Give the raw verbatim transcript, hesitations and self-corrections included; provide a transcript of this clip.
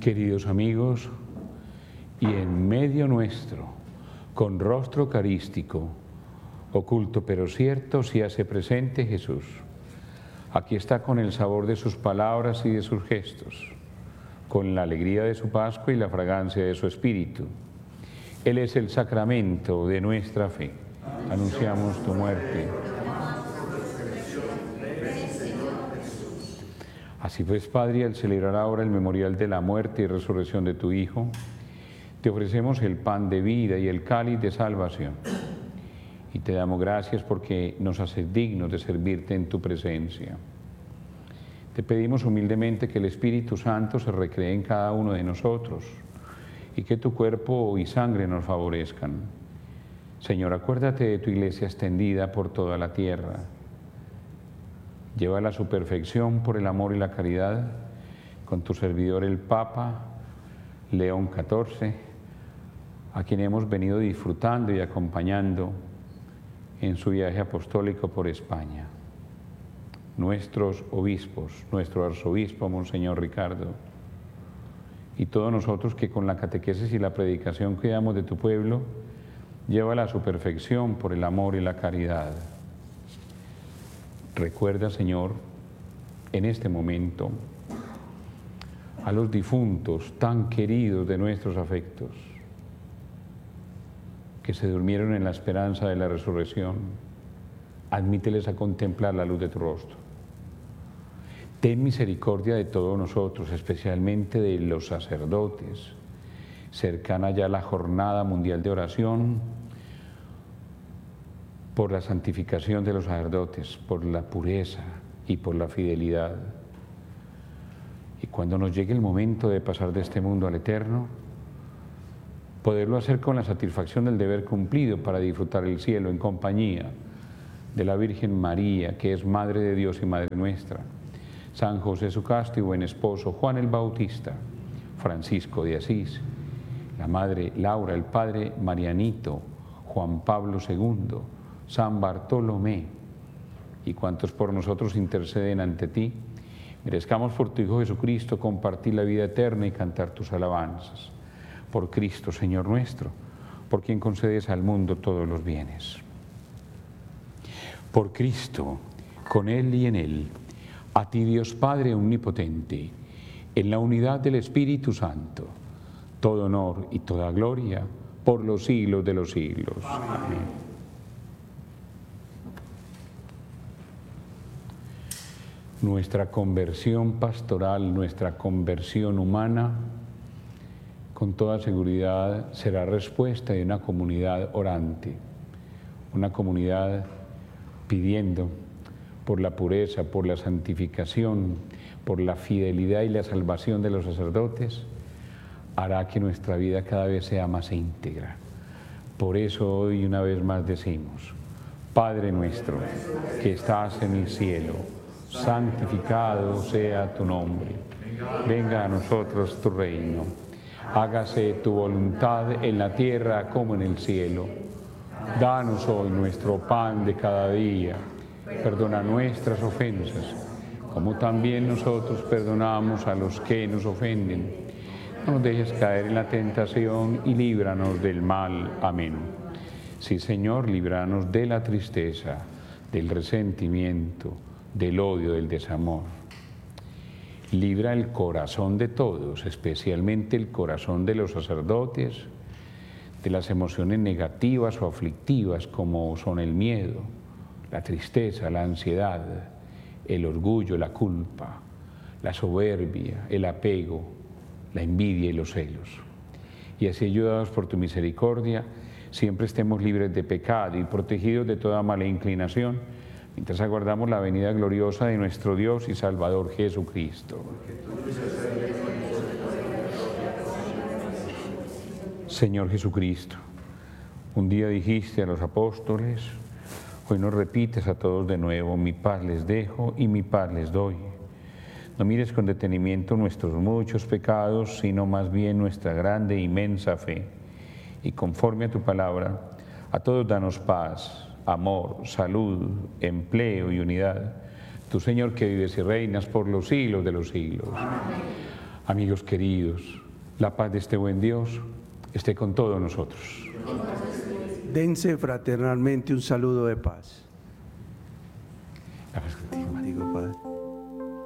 Queridos amigos, y en medio nuestro, con rostro eucarístico, oculto pero cierto, se hace presente Jesús. Aquí está con el sabor de sus palabras y de sus gestos, con la alegría de su Pascua y la fragancia de su Espíritu. Él es el sacramento de nuestra fe. Anunciamos tu muerte. Así pues, Padre, al celebrar ahora el memorial de la muerte y resurrección de tu Hijo, te ofrecemos el pan de vida y el cáliz de salvación. Y te damos gracias porque nos haces dignos de servirte en tu presencia. Te pedimos humildemente que el Espíritu Santo se recree en cada uno de nosotros y que tu cuerpo y sangre nos favorezcan. Señor, acuérdate de tu iglesia extendida por toda la tierra. Llévala a su perfección por el amor y la caridad con tu servidor el Papa León catorce, a quien hemos venido disfrutando y acompañando en su viaje apostólico por España. Nuestros obispos, nuestro arzobispo, Monseñor Ricardo, y todos nosotros que con la catequesis y la predicación cuidamos de tu pueblo, llévala a su perfección por el amor y la caridad. Recuerda, Señor, en este momento a los difuntos tan queridos de nuestros afectos, que se durmieron en la esperanza de la resurrección. Admíteles a contemplar la luz de tu rostro. Ten misericordia de todos nosotros, especialmente de los sacerdotes. Cercana ya la Jornada Mundial de Oración, por la santificación de los sacerdotes, por la pureza y por la fidelidad. Y cuando nos llegue el momento de pasar de este mundo al eterno, poderlo hacer con la satisfacción del deber cumplido para disfrutar el cielo en compañía de la Virgen María, que es Madre de Dios y Madre nuestra, San José su casto y buen esposo, Juan el Bautista, Francisco de Asís, la Madre Laura, el Padre Marianito, Juan Pablo segundo, San Bartolomé, y cuantos por nosotros interceden ante ti, merezcamos por tu Hijo Jesucristo compartir la vida eterna y cantar tus alabanzas. Por Cristo, Señor nuestro, por quien concedes al mundo todos los bienes. Por Cristo, con Él y en Él, a ti Dios Padre omnipotente, en la unidad del Espíritu Santo, todo honor y toda gloria por los siglos de los siglos. Amén. Nuestra conversión pastoral, nuestra conversión humana, con toda seguridad será respuesta de una comunidad orante, una comunidad pidiendo por la pureza, por la santificación, por la fidelidad y la salvación de los sacerdotes, hará que nuestra vida cada vez sea más íntegra. Por eso hoy una vez más decimos: Padre nuestro, que estás en el cielo, santificado sea tu nombre. Venga a nosotros tu reino. Hágase tu voluntad en la tierra como en el cielo. Danos hoy nuestro pan de cada día. Perdona nuestras ofensas, como también nosotros perdonamos a los que nos ofenden. No nos dejes caer en la tentación y líbranos del mal. Amén. Sí, Señor, líbranos de la tristeza, del resentimiento, del odio, del desamor. Libra el corazón de todos, especialmente el corazón de los sacerdotes, de las emociones negativas o aflictivas como son el miedo, la tristeza, la ansiedad, el orgullo, la culpa, la soberbia, el apego, la envidia y los celos. Y así, ayudados por tu misericordia, siempre estemos libres de pecado y protegidos de toda mala inclinación, mientras aguardamos la venida gloriosa de nuestro Dios y Salvador Jesucristo. Señor Jesucristo, un día dijiste a los apóstoles, hoy nos repites a todos de nuevo: mi paz les dejo y mi paz les doy. No mires con detenimiento nuestros muchos pecados, sino más bien nuestra grande e inmensa fe. Y conforme a tu palabra, a todos danos paz, amor, salud, empleo y unidad. Tú, Señor, que vives y reinas por los siglos de los siglos. Amén. Amigos queridos, la paz de este buen Dios esté con todos nosotros. Dense fraternalmente un saludo de paz. Digo, Padre.